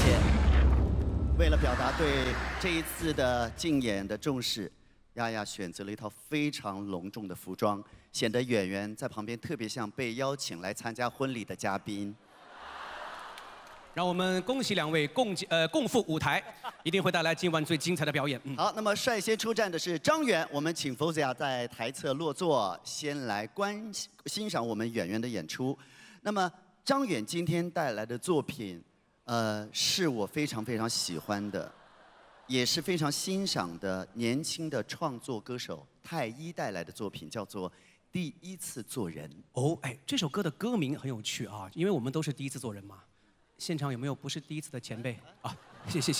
谢。为了表达对这一次的竞演的重视，丫丫选择了一套非常隆重的服装，显得演员在旁边特别像被邀请来参加婚礼的嘉宾。 让我们恭喜两位共赴舞台，一定会带来今晚最精彩的表演。 好，那么率先出战的是张远，我们请 Fozia 在台侧落座，先来欣赏我们演员的演出。那么张远今天带来的作品，是我非常非常喜欢的，也是非常欣赏的年轻的创作歌手太一带来的作品，叫做《第一次做人》。 哦，哎，这首歌的歌名很有趣啊，因为我们都是第一次做人嘛。现场有没有不是第一次的前辈啊？谢谢。